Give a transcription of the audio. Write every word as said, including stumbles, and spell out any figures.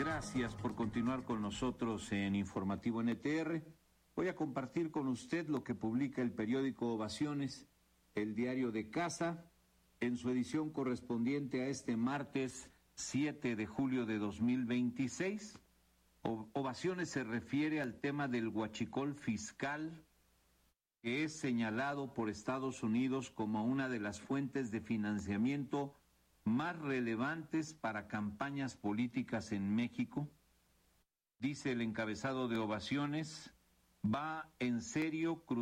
Gracias por continuar con nosotros en Informativo N T R. Voy a compartir con usted lo que publica el periódico Ovaciones, el diario de casa, en su edición correspondiente a este martes siete de julio de dos mil veintiséis. O- Ovaciones se refiere al tema del huachicol fiscal, que es señalado por Estados Unidos como una de las fuentes de financiamiento más relevantes para campañas políticas en México. Dice el encabezado de Ovaciones, va en serio cruzando